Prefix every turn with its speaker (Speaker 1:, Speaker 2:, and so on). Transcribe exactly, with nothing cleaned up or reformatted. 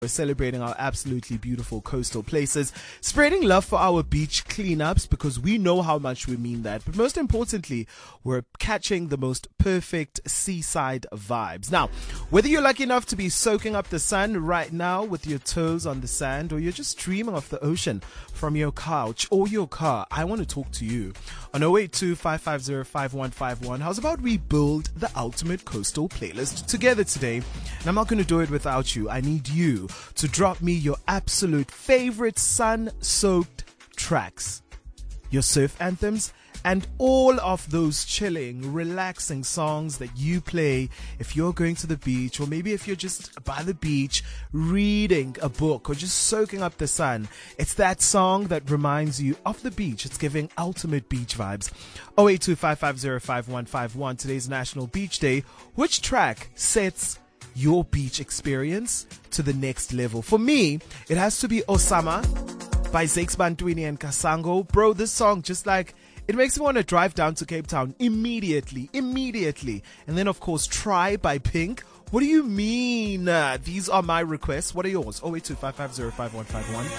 Speaker 1: We're celebrating our absolutely beautiful coastal places, spreading love for our beach cleanups because we know how much we mean that. But most importantly, we're catching the most perfect seaside vibes. Now, whether you're lucky enough to be soaking up the sun right now with your toes on the sand, or you're just dreaming of the ocean from your couch or your car, I want to talk to you on zero eight two, five five zero, five one five one. How's about we build the ultimate coastal playlist together today? And I'm not going to do it without you. I need you to drop me your absolute favorite sun-soaked tracks, your surf anthems, and all of those chilling, relaxing songs that you play if you're going to the beach, or maybe if you're just by the beach reading a book or just soaking up the sun. It's that song that reminds you of the beach. It's giving ultimate beach vibes. zero eight two, five five zero, five one five one. Today's National Beach Day. Which track sets your beach experience to the next level? For me, it has to be Osama by Zakes Bantwini and Kasango. Bro, this song just like, it makes me want to drive down to Cape Town immediately, immediately. And then, of course, Try by Pink. What do you mean? Uh, these are my requests. What are yours? zero eight two, five five zero, five one five one.